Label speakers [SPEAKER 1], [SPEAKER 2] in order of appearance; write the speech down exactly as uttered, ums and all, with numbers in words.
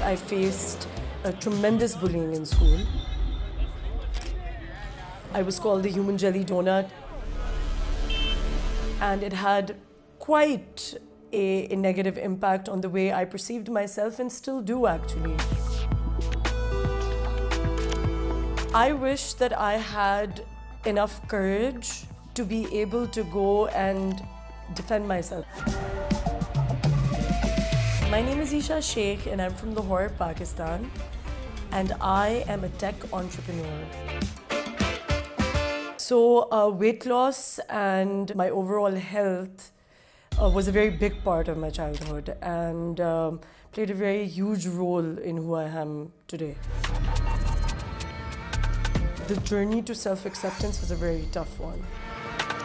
[SPEAKER 1] I faced a tremendous bullying in school. I was called the human jelly donut, and it had quite a, a negative impact on the way I perceived myself, and still do actually. I wish that I had enough courage to be able to go and defend myself. My name is Isha Sheikh and I'm from Lahore, Pakistan, and I am a tech entrepreneur. So uh, weight loss and my overall health uh, was a very big part of my childhood, and um, played a very huge role in who I am today. The journey to self-acceptance was a very tough one.